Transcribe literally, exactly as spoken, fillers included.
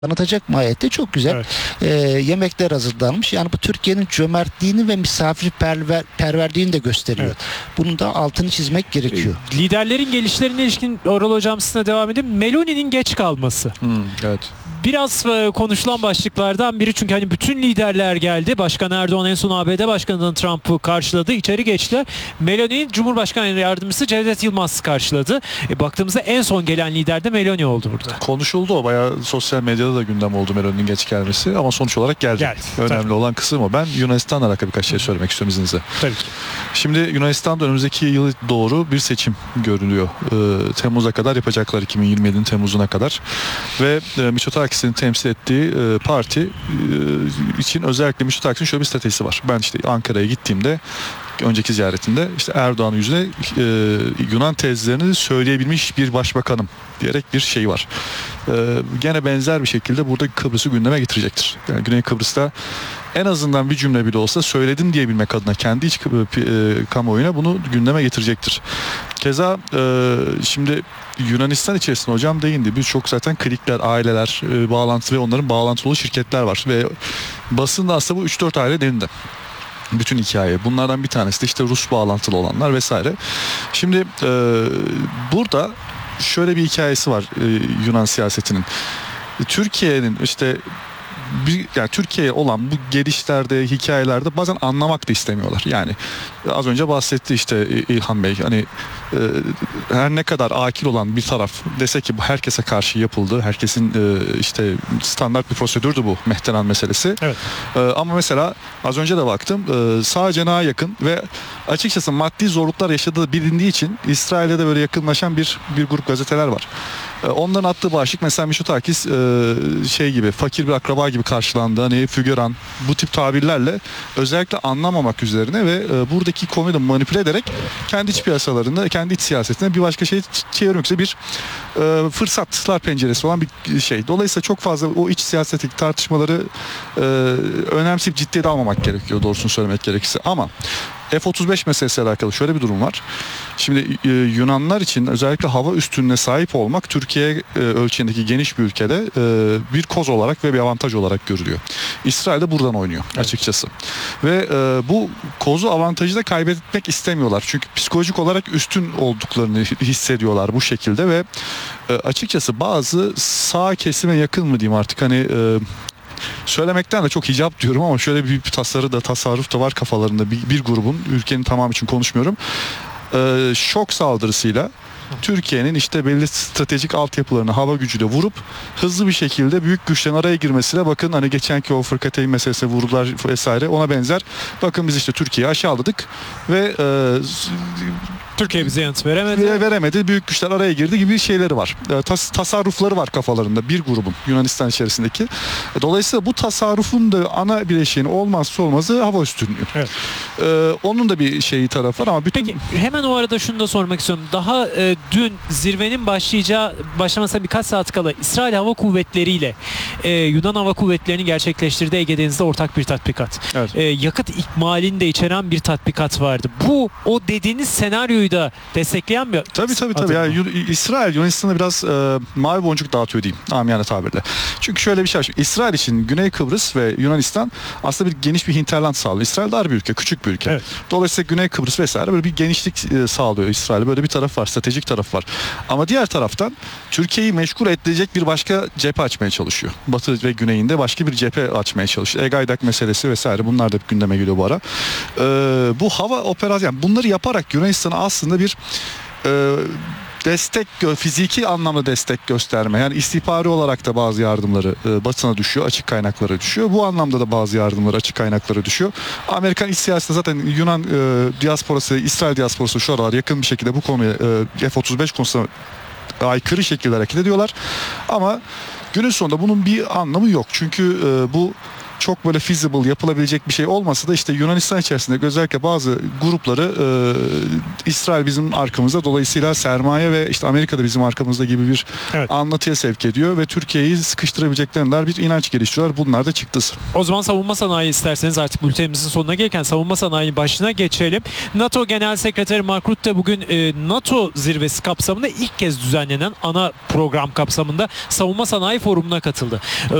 tanıtacak mahiyette çok güzel Evet. e, yemekler hazırlanmış. Yani bu Türkiye'nin cömertliğini ve misafirperverliğini de gösteriyor. Evet. Bunun da altını çizmek gerekiyor. Liderlerin gelişlerine ilişkin Oral Hocam sizinle devam edeyim. Meloni'nin geç kalması. Hmm, evet. Biraz e, konuşulan başlıklardan biri, çünkü hani bütün liderler geldi. Başkan Erdoğan en son A B D Başkanı Trump'ı karşıladı. İçeri geçtiler. Meloni Cumhurbaşkanı Yardımcısı Cevdet Yılmaz karşıladı. E, baktığımızda en son gelen lider de Meloni oldu burada. Konuşuldu o. Bayağı sosyal medyada da gündem oldu Meloni'nin geç gelmesi ama sonuç olarak geldi. Geldi, Önemli tabii. olan kısım o. Ben Yunanistan'la alakalı birkaç şey söylemek istiyorum izninizle. Tabii ki. Şimdi Yunanistan'da önümüzdeki yıl doğru bir seçim görülüyor. Ee, Temmuz'a kadar yapacaklar, iki bin yirmi yedinin Temmuz'una kadar. Ve e, Mitsotakis'in temsil ettiği e, parti e, için özellikle Mitsotakis'in şöyle bir stratejisi var. Ben işte Ankara'ya gittiğimde, önceki ziyaretinde işte Erdoğan yüzüne e, Yunan tezlerini söyleyebilmiş bir başbakanım diyerek bir şey var. E, gene benzer bir şekilde burada Kıbrıs'ı gündeme getirecektir. Yani Güney Kıbrıs'ta en azından bir cümle bile olsa söyledim diyebilmek adına kendi iç e, kamuoyuna bunu gündeme getirecektir. Keza e, şimdi Yunanistan içerisinde hocam değindi. Birçok zaten klikler, aileler, e, bağlantılı ve onların bağlantılı şirketler var ve basında aslında bu üç dört aile denildi. Bütün hikaye. Bunlardan bir tanesi de işte Rus bağlantılı olanlar vesaire. Şimdi e, burada şöyle bir hikayesi var e, Yunan siyasetinin. Türkiye'nin işte bir, yani Türkiye'ye olan bu gelişlerde, hikayelerde bazen anlamak da istemiyorlar. Yani az önce bahsetti işte İlhan Bey, hani e, her ne kadar akil olan bir taraf dese ki bu herkese karşı yapıldı, herkesin e, işte standart bir prosedürdü bu Mehteran meselesi. Evet. E, ama mesela az önce de baktım e, sağ cenaha yakın ve açıkçası maddi zorluklar yaşadığı bilindiği için İsrail'e de böyle yakınlaşan bir bir grup gazeteler var. Onların attığı başlık mesela Mitsotakis şey gibi, fakir bir akraba gibi karşılandı. Hani fügöran, bu tip tabirlerle özellikle anlamamak üzerine ve buradaki konuyu da manipüle ederek kendi iç piyasalarında, kendi iç siyasetine bir başka şey çevirmek üzere bir fırsatlar penceresi olan bir şey. Dolayısıyla çok fazla o iç siyasetteki tartışmaları önemseyip ciddiye de almamak gerekiyor, doğrusunu söylemek gerekirse. Ama F otuz beş meselesiyle alakalı şöyle bir durum var. Şimdi e, Yunanlar için özellikle hava üstünlüğüne sahip olmak Türkiye e, ölçeğindeki geniş bir ülkede e, bir koz olarak ve bir avantaj olarak görülüyor. İsrail de buradan oynuyor açıkçası. Evet. Ve e, bu kozu, avantajı da kaybetmek istemiyorlar. Çünkü psikolojik olarak üstün olduklarını hissediyorlar bu şekilde ve e, açıkçası bazı sağ kesime yakın mı diyeyim artık, hani e, söylemekten de çok hicap diyorum ama şöyle bir tasarı da, tasarruf da var kafalarında bir, bir grubun, ülkenin tamamı için konuşmuyorum. Ee, şok saldırısıyla Türkiye'nin işte belli stratejik altyapılarını hava gücüyle vurup hızlı bir şekilde büyük güçlerin araya girmesiyle, bakın hani geçenki o fırkateyn meselesine vurdular vesaire, ona benzer, bakın biz işte Türkiye'yi aşağıladık ve e, Türkiye bize yanıt veremedi. Veremedi. Büyük güçler araya girdi gibi şeyleri var. Tas, tasarrufları var kafalarında bir grubun, Yunanistan içerisindeki. Dolayısıyla bu tasarrufun da ana bileşiğinin olmazsa olmazı hava üstünlüğü. Evet. Ee, onun da bir şeyi tarafı var ama bütün... Peki hemen o arada şunu da sormak istiyorum. Daha e, dün zirvenin başlayacağı, başlamasına birkaç saat kala İsrail Hava Kuvvetleri ile e, Yunan Hava Kuvvetleri'nin gerçekleştirdiği Ege Denizi'nde ortak bir tatbikat. Evet. E, yakıt ikmalini de içeren bir tatbikat vardı. Bu o dediğiniz senaryoyu da destekleyen bir tabii tabii tabii. Yani İsrail Yunanistan'a biraz e, mavi boncuk dağıtıyor diyeyim amiyane tabirle. Çünkü şöyle bir şey var. İsrail için Güney Kıbrıs ve Yunanistan aslında bir geniş bir hinterland sağlıyor. İsrail dar bir ülke, küçük bir ülke. Evet. Dolayısıyla Güney Kıbrıs vesaire böyle bir genişlik e, sağlıyor İsrail. Böyle bir taraf var, stratejik taraf var. Ama diğer taraftan Türkiye'yi meşgul edecek bir başka cephe açmaya çalışıyor. Batı ve güneyinde başka bir cephe açmaya çalışıyor. Egaydak meselesi vesaire, bunlar da gündeme geliyor bu ara. E, bu hava operasyonu, yani bunları yaparak Yunanistan'a aslında bir e, destek, fiziki anlamda destek gösterme. Yani istihbari olarak da bazı yardımları e, Batı'na düşüyor, açık kaynaklara düşüyor. Bu anlamda da bazı yardımları açık kaynaklara düşüyor. Amerikan iç siyaseti zaten Yunan e, diasporası, İsrail diasporası şu aralar yakın bir şekilde bu konuya e, F otuz beş konusunda aykırı şekilde hareket ediyorlar. Ama günün sonunda bunun bir anlamı yok. Çünkü e, bu çok böyle feasible yapılabilecek bir şey olmasa da işte Yunanistan içerisinde özellikle bazı grupları e, İsrail bizim arkamızda, dolayısıyla sermaye ve işte Amerika da bizim arkamızda gibi bir Evet. anlatıya sevk ediyor ve Türkiye'yi sıkıştırabileceklerinden bir inanç geliştiriyorlar. Bunlar da çıktısı. O zaman savunma sanayi isterseniz artık bültenimizin sonuna gelirken savunma sanayi başına geçelim. NATO Genel Sekreteri Mark Rutte bugün e, NATO zirvesi kapsamında ilk kez düzenlenen ana program kapsamında savunma sanayi forumuna katıldı.